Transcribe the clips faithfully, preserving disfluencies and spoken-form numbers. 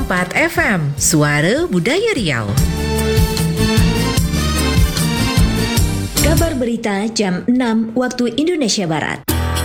empat F M, Suara Budaya Riau. Kabar berita jam enam waktu Indonesia Barat.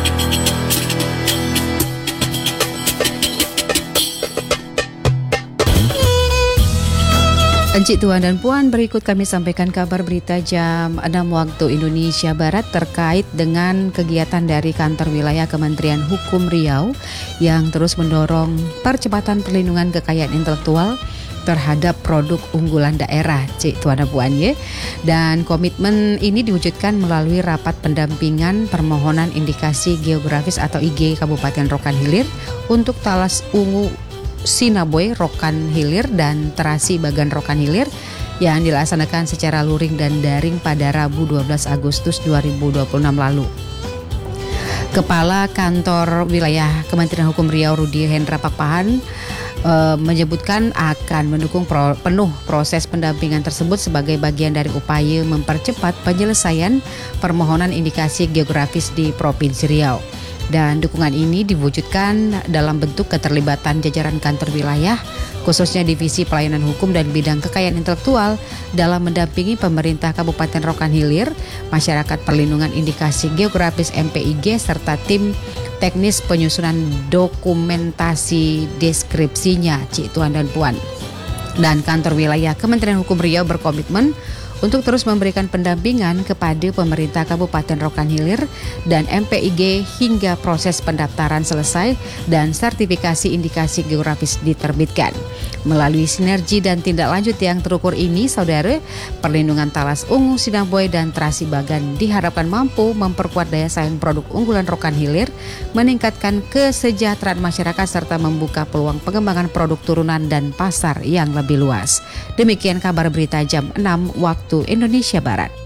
Encik Tuan dan Puan, berikut kami sampaikan kabar berita jam enam waktu Indonesia Barat terkait dengan kegiatan dari kantor wilayah Kementerian Hukum Riau yang terus mendorong percepatan perlindungan kekayaan intelektual terhadap produk unggulan daerah, Cik Tuan dan Puan ya. Dan komitmen ini diwujudkan melalui rapat pendampingan permohonan indikasi geografis atau I G Kabupaten Rokan Hilir untuk talas ungu Sinaboy Rokan Hilir dan Terasi Bagan Rokan Hilir yang dilaksanakan secara luring dan daring pada Rabu dua belas Agustus dua ribu dua puluh enam lalu. Kepala Kantor Wilayah Kementerian Hukum Riau Rudi Hendra Pakpahan e, menyebutkan akan mendukung pro, penuh proses pendampingan tersebut sebagai bagian dari upaya mempercepat penyelesaian permohonan indikasi geografis di Provinsi Riau. Dan dukungan ini diwujudkan dalam bentuk keterlibatan jajaran kantor wilayah, khususnya Divisi Pelayanan Hukum dan Bidang Kekayaan Intelektual dalam mendampingi pemerintah Kabupaten Rokan Hilir, Masyarakat Perlindungan Indikasi Geografis M P I G, serta tim teknis penyusunan dokumentasi deskripsinya, Cik Tuan dan Puan. Dan kantor wilayah Kementerian Hukum Riau berkomitmen untuk terus memberikan pendampingan kepada pemerintah Kabupaten Rokan Hilir dan M P I G hingga proses pendaftaran selesai dan sertifikasi indikasi geografis diterbitkan. Melalui sinergi dan tindak lanjut yang terukur ini, saudara, perlindungan talas ungu Sinaboy dan Terasi Bagan diharapkan mampu memperkuat daya saing produk unggulan Rokan Hilir, meningkatkan kesejahteraan masyarakat serta membuka peluang pengembangan produk turunan dan pasar yang lebih luas. Demikian kabar berita jam enam waktu Indonesia Barat.